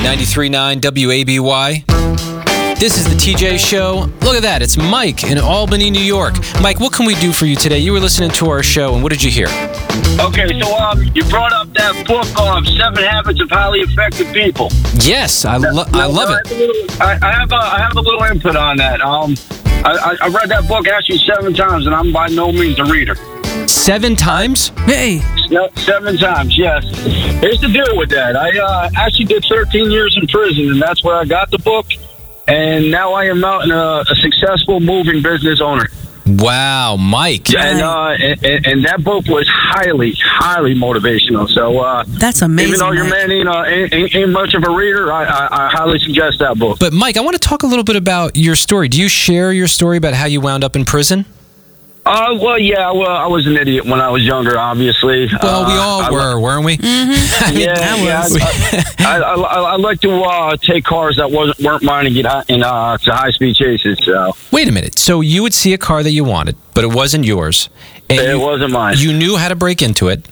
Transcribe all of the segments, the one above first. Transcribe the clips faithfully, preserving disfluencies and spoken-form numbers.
ninety-three point nine W A B Y. This is the T J Show. Look at that. It's Mike in Albany, New York. Mike, what can we do for you today? You were listening to our show, and what did you hear? Okay, so um, you brought up that book, um, Seven Habits of Highly Effective People. Yes, I, lo- I love it. I, I have a, I have a little input on that. Um, I, I read that book actually seven times, and I'm by no means a reader. Seven times? Hey. No, seven times, yes. Here's the deal with that. I uh, actually did thirteen years in prison, and that's where I got the book. And now I am out in a, a successful moving business owner. Wow, Mike. And, uh, and and that book was highly, highly motivational. So uh, that's amazing. Even though your Mike. man ain't, uh, ain't, ain't, ain't much of a reader, I, I, I highly suggest that book. But Mike, I want to talk a little bit about your story. Do you share your story about how you wound up in prison? Uh, well, yeah, well, I was an idiot when I was younger, obviously. Well, uh, we all I, were, weren't we? Mm-hmm. I mean, yeah, yeah. I, I, I, I like to uh, take cars that wasn't weren't mine and get high, in uh, to high speed chases. So. Wait a minute. So you would see a car that you wanted, but it wasn't yours. And it you, wasn't mine. You knew how to break into it.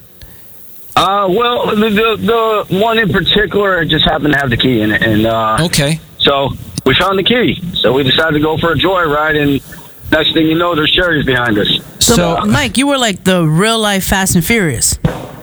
Uh, well, the, the the one in particular just happened to have the key in it, and uh, okay. So we found the key. So we decided to go for a joyride, and next thing you know, there's sheriffs behind us. So, So- Mike, you were like the real life Fast and Furious.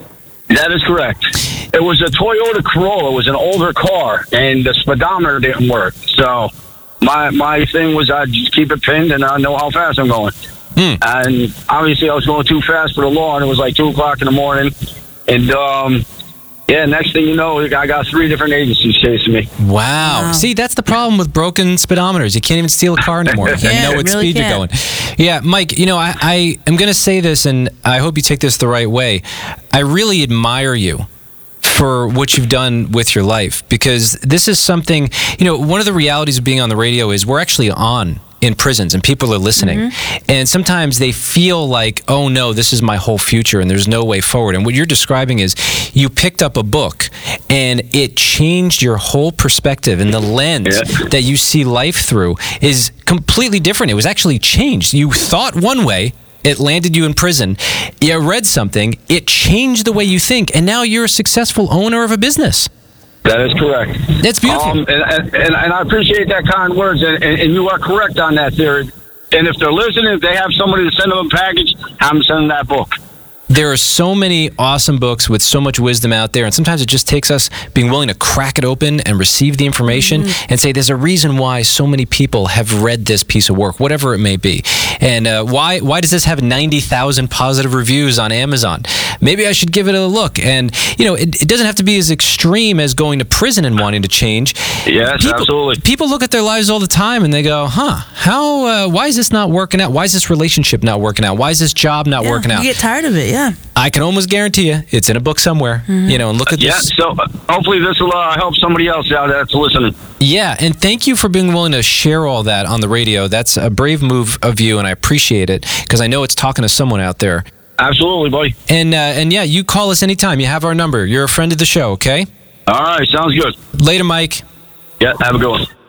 That is correct. It was a Toyota Corolla. It was an older car, and the speedometer didn't work. So my my thing was I'd just keep it pinned, and I know how fast I'm going. Hmm. And obviously, I was going too fast for the law, and it was like two o'clock in the morning. And um, yeah, next thing you know, I got three different agencies chasing me. Wow. Wow. See, that's the problem with broken speedometers. You can't even steal a car anymore. You Yeah, know what really speed you're going. can't. Yeah, Mike, you know, I, I am going to say this, and I hope you take this the right way. I really admire you for what you've done with your life, because this is something, you know, one of the realities of being on the radio is we're actually on in prisons and people are listening. Mm-hmm. And sometimes they feel like, oh no, this is my whole future and there's no way forward. And what you're describing is you picked up a book and it changed your whole perspective, and the lens Yeah. that you see life through is completely different. It was actually changed. You thought one way, it landed you in prison. You read something, it changed the way you think, and now you're a successful owner of a business. That is correct. That's beautiful. Um, and, and, and I appreciate that kind words, and, and, and you are correct on that theory. And if they're listening, if they have somebody to send them a package, have them send them that book. There are so many awesome books with so much wisdom out there, and sometimes it just takes us being willing to crack it open and receive the information mm-hmm. and say there's a reason why so many people have read this piece of work, whatever it may be. And uh, why why does this have ninety thousand positive reviews on Amazon? Maybe I should give it a look. And, you know, it, it doesn't have to be as extreme as going to prison and wanting to change. Yes, people, absolutely. People look at their lives all the time and they go, huh, how, uh, why is this not working out? Why is this relationship not working out? Why is this job not Yeah, working out? You get tired of it, yeah. I can almost guarantee you it's in a book somewhere. Mm-hmm. You know, and look at Yeah, this. so uh, hopefully this will uh, help somebody else out that's listening. Yeah, and thank you for being willing to share all that on the radio. That's a brave move of you, and I appreciate it because I know it's talking to someone out there. Absolutely, buddy. And uh, and yeah, you call us anytime. You have our number. You're a friend of the show, okay? All right, sounds good. Later, Mike. Yeah, have a good one.